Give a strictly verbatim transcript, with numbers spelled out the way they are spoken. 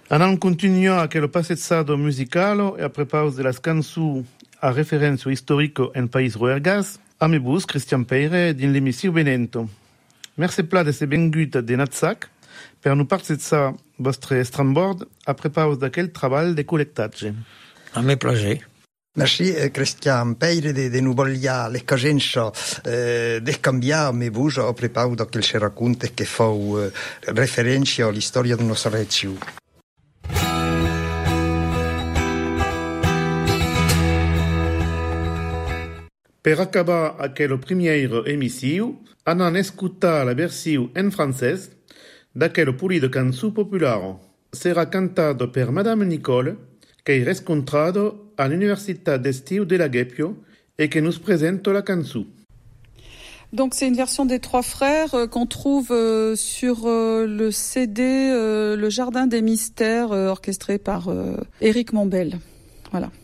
Anan continuo aquel passezzado musicalo e a prepaus de las cançons a referenzo historico en País Roergas, a me bus Christian Peire din l'emissiu Benento. Merci pla de se bengut de Natsac per nu passezzar vostre estrambord a prepaus d'aquel treball de collectatge. A me plager. Merci, Christian Peire, de, de nous volia les cagença eh, de cambiar me vos a prepau d'aquel se racconte che fau eh, referència a l'història de nostra regió. Per acabar aquel primiero emissiu, anan escutar la versiu en francès d'aquel pulido cançó popularo. Serà cantado per Madame Nicole, che è riscontrado all'Università d'Estiu de la Guepio et que nous présente la cançó. Donc c'est une version des Trois Frères euh, qu'on trouve euh, sur euh, le C D euh, Le Jardin des Mystères, euh, orchestré par euh, Éric Mombel. Voilà.